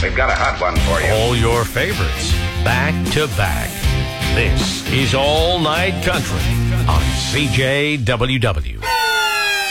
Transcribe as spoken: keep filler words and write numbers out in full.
We've got a hot one for you. All your favorites, back to back. This is All Night Country on C J W W.